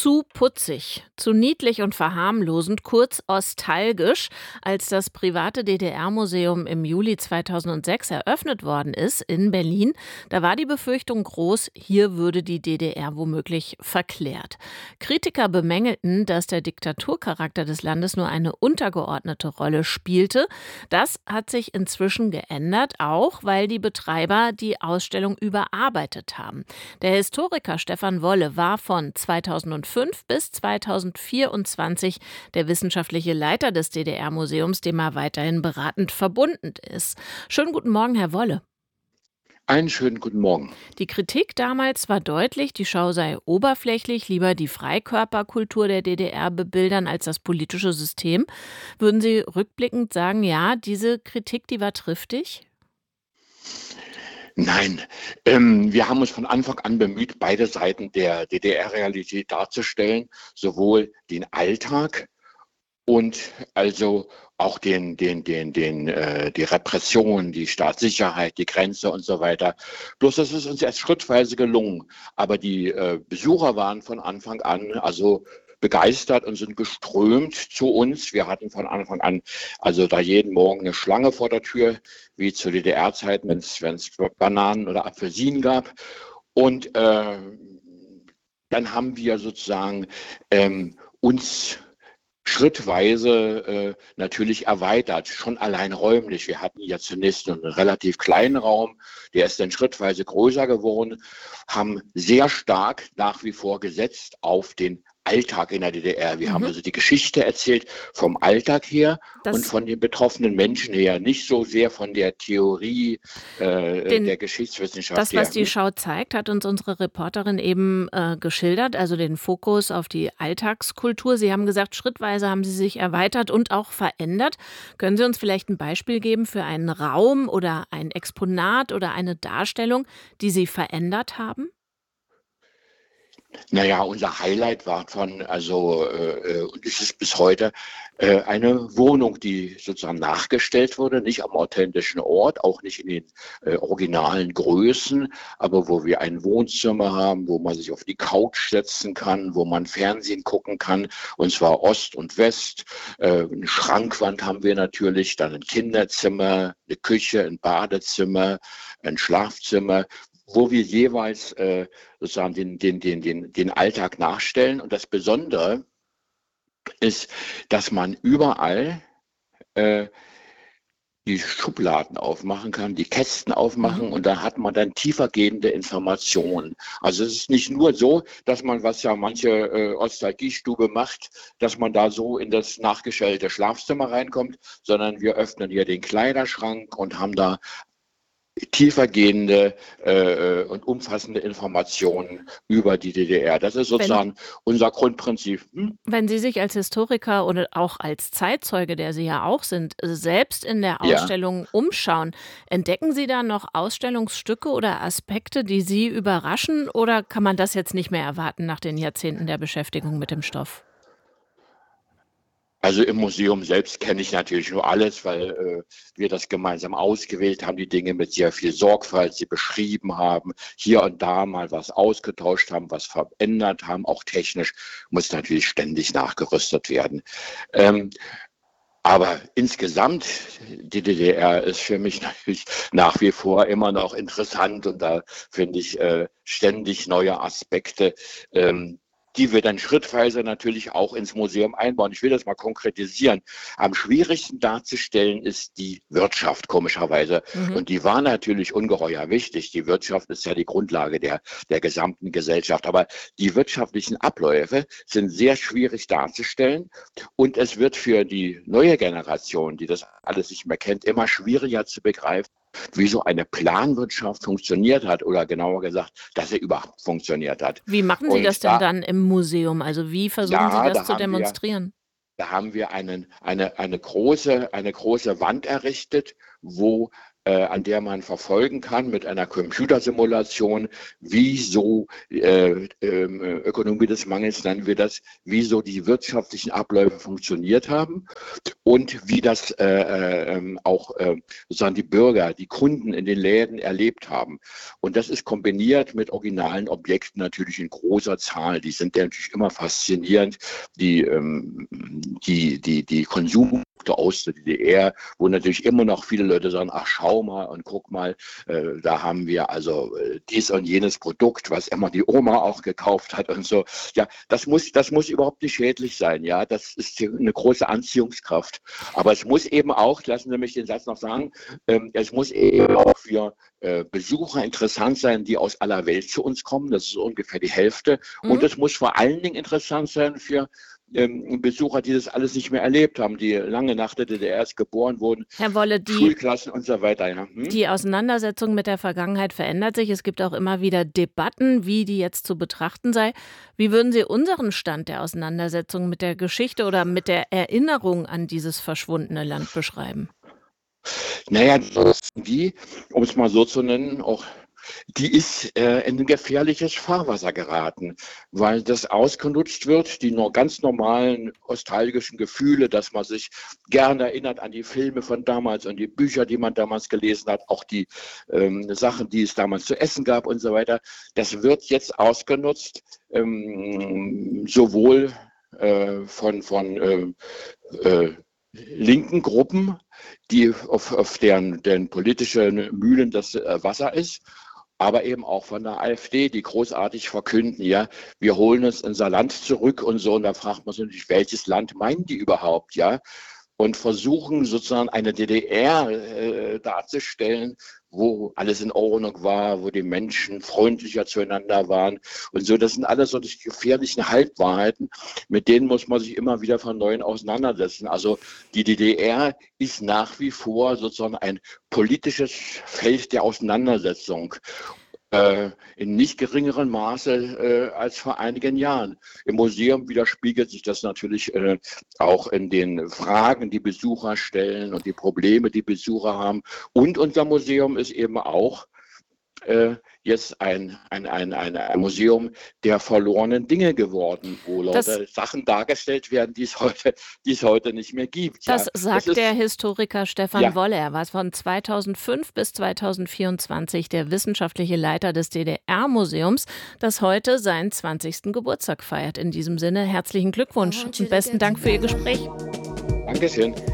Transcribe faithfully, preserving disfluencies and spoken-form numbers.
Zu putzig, zu niedlich und verharmlosend, kurz ostalgisch. Als das private D D R-Museum im Juli zweitausendsechs eröffnet worden ist in Berlin, da war die Befürchtung groß, hier würde die D D R womöglich verklärt. Kritiker bemängelten, dass der Diktaturcharakter des Landes nur eine untergeordnete Rolle spielte. Das hat sich inzwischen geändert, auch weil die Betreiber die Ausstellung überarbeitet haben. Der Historiker Stefan Wolle war von zweitausendfünf bis zweitausendvierundzwanzig der wissenschaftliche Leiter des D D R-Museums, dem er weiterhin beratend verbunden ist. Schönen guten Morgen, Herr Wolle. Einen schönen guten Morgen. Die Kritik damals war deutlich, die Schau sei oberflächlich, lieber die Freikörperkultur der D D R bebildern als das politische System. Würden Sie rückblickend sagen, ja, diese Kritik, die war triftig? Nein, ähm, wir haben uns von Anfang an bemüht, beide Seiten der D D R-Realität darzustellen, sowohl den Alltag und also auch den, den, den, den, äh, die Repression, die Staatssicherheit, die Grenze und so weiter. Bloß das ist uns erst schrittweise gelungen. Aber die äh, Besucher waren von Anfang an also begeistert und sind geströmt zu uns. Wir hatten von Anfang an also da jeden Morgen eine Schlange vor der Tür, wie zu D D R-Zeiten, wenn es Bananen oder Apfelsinen gab. Und äh, dann haben wir sozusagen ähm, uns schrittweise äh, natürlich erweitert, schon allein räumlich. Wir hatten ja zunächst einen relativ kleinen Raum, der ist dann schrittweise größer geworden, haben sehr stark nach wie vor gesetzt auf den Alltag in der D D R. Wir mhm. haben also die Geschichte erzählt vom Alltag her das und von den betroffenen Menschen her, nicht so sehr von der Theorie äh, den, der Geschichtswissenschaft das, her. Das, was die Schau zeigt, hat uns unsere Reporterin eben äh, geschildert, also den Fokus auf die Alltagskultur. Sie haben gesagt, schrittweise haben sie sich erweitert und auch verändert. Können Sie uns vielleicht ein Beispiel geben für einen Raum oder ein Exponat oder eine Darstellung, die Sie verändert haben? Naja, unser Highlight war von, also äh, und ist es bis heute, äh, eine Wohnung, die sozusagen nachgestellt wurde, nicht am authentischen Ort, auch nicht in den äh, originalen Größen, aber wo wir ein Wohnzimmer haben, wo man sich auf die Couch setzen kann, wo man Fernsehen gucken kann, und zwar Ost und West. Äh, eine Schrankwand haben wir natürlich, dann ein Kinderzimmer, eine Küche, ein Badezimmer, ein Schlafzimmer, wo wir jeweils äh, sozusagen den, den, den, den, den Alltag nachstellen. Und das Besondere ist, dass man überall äh, die Schubladen aufmachen kann, die Kästen aufmachen, mhm. und da hat man dann tiefergehende Informationen. Also es ist nicht nur so, dass man, was ja manche äh, Ostalgiestube macht, dass man da so in das nachgestellte Schlafzimmer reinkommt, sondern wir öffnen hier den Kleiderschrank und haben da tiefergehende äh, und umfassende Informationen über die D D R. Das ist sozusagen wenn, unser Grundprinzip. Hm? Wenn Sie sich als Historiker oder auch als Zeitzeuge, der Sie ja auch sind, selbst in der Ausstellung ja. umschauen, entdecken Sie da noch Ausstellungsstücke oder Aspekte, die Sie überraschen, oder kann man das jetzt nicht mehr erwarten nach den Jahrzehnten der Beschäftigung mit dem Stoff? Also im Museum selbst kenne ich natürlich nur alles, weil äh, wir das gemeinsam ausgewählt haben, die Dinge mit sehr viel Sorgfalt sie beschrieben haben, hier und da mal was ausgetauscht haben, was verändert haben. Auch technisch muss natürlich ständig nachgerüstet werden. Ähm, aber insgesamt, die D D R ist für mich natürlich nach wie vor immer noch interessant, und da finde ich äh, ständig neue Aspekte, ähm, die wir dann schrittweise natürlich auch ins Museum einbauen. Ich will das mal konkretisieren. Am schwierigsten darzustellen ist die Wirtschaft, komischerweise. Mhm. Und die war natürlich ungeheuer wichtig. Die Wirtschaft ist ja die Grundlage der, der gesamten Gesellschaft. Aber die wirtschaftlichen Abläufe sind sehr schwierig darzustellen. Und es wird für die neue Generation, die das alles nicht mehr kennt, immer schwieriger zu begreifen, wie so eine Planwirtschaft funktioniert hat, oder genauer gesagt, dass sie überhaupt funktioniert hat. Wie machen Sie und das denn da, dann im Museum? Also wie versuchen ja, Sie das da zu haben demonstrieren? Wir, da haben wir einen, eine, eine, große, eine große Wand errichtet, wo äh, an der man verfolgen kann mit einer Computersimulation, wieso äh, äh, Ökonomie des Mangels nennen wir das, wieso die wirtschaftlichen Abläufe funktioniert haben und wie das äh, äh, auch äh, sozusagen die Bürger, die Kunden in den Läden erlebt haben. Und das ist kombiniert mit originalen Objekten natürlich in großer Zahl. Die sind ja natürlich immer faszinierend. Die, ähm, die, die, die Konsum aus der D D R, wo natürlich immer noch viele Leute sagen, ach schau mal und guck mal, äh, da haben wir also äh, dies und jenes Produkt, was immer die Oma auch gekauft hat und so. Ja, das muss, das muss überhaupt nicht schädlich sein, ja, das ist eine große Anziehungskraft. Aber es muss eben auch, lassen Sie mich den Satz noch sagen, ähm, es muss eben auch für äh, Besucher interessant sein, die aus aller Welt zu uns kommen, das ist ungefähr die Hälfte. Mhm. Und es muss vor allen Dingen interessant sein für Ähm, Besucher, die das alles nicht mehr erlebt haben, die lange nach der D D R erst geboren wurden, Herr Wolle, die, Schulklassen und so weiter. Ja. Hm? die Auseinandersetzung mit der Vergangenheit verändert sich. Es gibt auch immer wieder Debatten, wie die jetzt zu betrachten sei. Wie würden Sie unseren Stand der Auseinandersetzung mit der Geschichte oder mit der Erinnerung an dieses verschwundene Land beschreiben? Naja, die, um es mal so zu nennen, auch die ist äh, in ein gefährliches Fahrwasser geraten, weil das ausgenutzt wird, die nur ganz normalen nostalgischen Gefühle, dass man sich gerne erinnert an die Filme von damals und die Bücher, die man damals gelesen hat, auch die ähm, Sachen, die es damals zu essen gab und so weiter. Das wird jetzt ausgenutzt, ähm, sowohl äh, von, von äh, äh, linken Gruppen, die auf, auf deren, deren politische Mühlen das äh, Wasser ist, aber eben auch von der AfD, die großartig verkünden, ja, wir holen uns unser Land zurück und so. Und da fragt man sich natürlich, welches Land meinen die überhaupt, ja? Und versuchen sozusagen eine D D R äh, darzustellen, wo alles in Ordnung war, wo die Menschen freundlicher zueinander waren und so. Das sind alles so die gefährlichen Halbwahrheiten, mit denen muss man sich immer wieder von Neuem auseinandersetzen. Also die D D R ist nach wie vor sozusagen ein politisches Feld der Auseinandersetzung. Äh, in nicht geringerem Maße äh, als vor einigen Jahren. Im Museum widerspiegelt sich das natürlich äh, auch in den Fragen, die Besucher stellen und die Probleme, die Besucher haben. Und unser Museum ist eben auch äh, jetzt ein, ein, ein, ein, ein Museum der verlorenen Dinge geworden, wo Das, Leute Sachen dargestellt werden, die es heute, die es heute nicht mehr gibt. das Ja. sagt Das ist, der Historiker Stefan ja, Wolle. Er war von zweitausendfünf bis zweitausendvierundzwanzig der wissenschaftliche Leiter des D D R-Museums, das heute seinen zwanzigsten Geburtstag feiert. In diesem Sinne herzlichen Glückwunsch und besten Dank für Ihr Gespräch. Dankeschön.